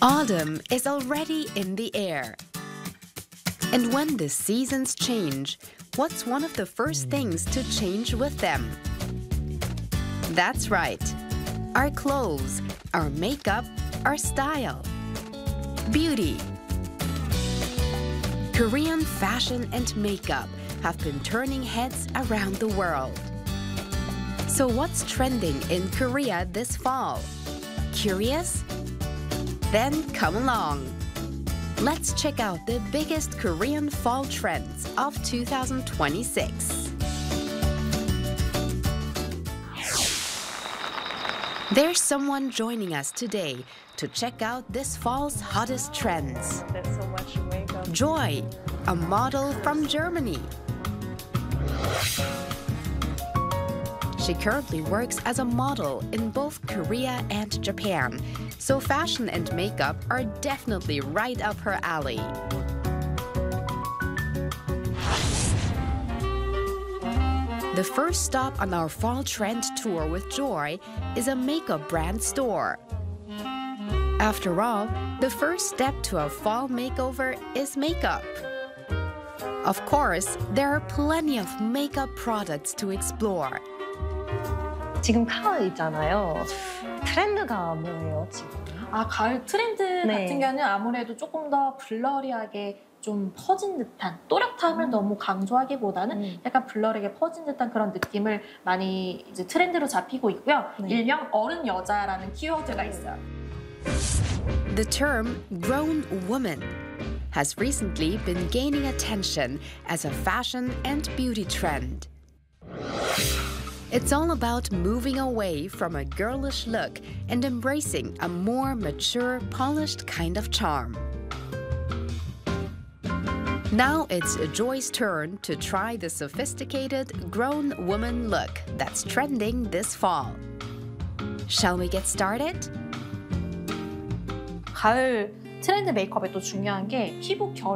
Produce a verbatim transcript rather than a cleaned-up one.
Autumn is already in the air. And when the seasons change, what's one of the first things to change with them? That's right. Our clothes, our makeup, our style. Beauty. Korean fashion and makeup have been turning heads around the world. So what's trending in Korea this fall? Curious? Then come along. Let's check out the biggest Korean fall trends of two thousand twenty-six. There's someone joining us today to check out this fall's hottest trends. That's so much makeup. Joy, a model from Germany. She currently works as a model in both Korea and Japan, so fashion and makeup are definitely right up her alley. The first stop on our fall trend tour with Joy is a makeup brand store. After all, the first step to a fall makeover is makeup. Of course, there are plenty of makeup products to explore. 지금 가을 있잖아요. 트렌드가 뭐예요, 지금? 아, 가을 트렌드 네. 같은 경우는 아무래도 조금 더 블러리하게 좀 퍼진 듯한 또렷함을 음. 너무 강조하기보다는 음. 약간 블러리하게 퍼진 듯한 그런 느낌을 많이 이제 트렌드로 잡히고 있고요. 네. 일명 어른 여자라는 키워드가 있어요. The term grown woman has recently been gaining attention as a fashion and beauty trend. It's all about moving away from a girlish look and embracing a more mature, polished kind of charm. Now it's Joy's turn to try the sophisticated grown woman look that's trending this fall. Shall we get started? 가을 트렌드 메이크업에 또 중요한 게 피부 결